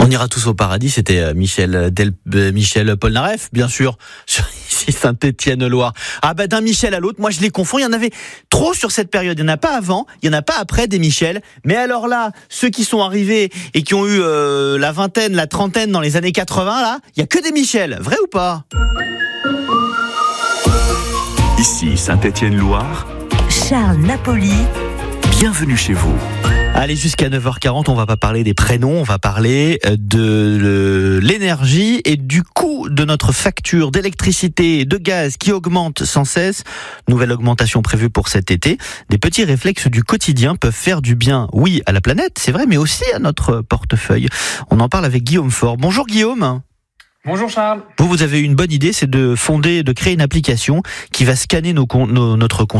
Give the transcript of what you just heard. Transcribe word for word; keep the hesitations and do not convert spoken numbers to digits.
On ira tous au paradis, c'était Michel Del, euh, Michel Polnareff, bien sûr, sur ici Saint-Étienne-Loire. Ah bah d'un Michel à l'autre, moi je les confonds, il y en avait trop sur cette période, il n'y en a pas avant, il n'y en a pas après des Michel, mais alors là, ceux qui sont arrivés et qui ont eu euh, la vingtaine, la trentaine dans les années quatre-vingts, là, il n'y a que des Michel, vrai ou pas ? Ici Saint-Étienne-Loire, Charles Napoli, bienvenue chez vous. Allez, jusqu'à neuf heures quarante, on va pas parler des prénoms, on va parler de l'énergie et du coût de notre facture d'électricité et de gaz qui augmente sans cesse. Nouvelle augmentation prévue pour cet été. Des petits réflexes du quotidien peuvent faire du bien, oui, à la planète, c'est vrai, mais aussi à notre portefeuille. On en parle avec Guillaume Faure. Bonjour Guillaume. Bonjour Charles. Vous, vous avez une bonne idée, c'est de fonder, de créer une application qui va scanner nos, nos, notre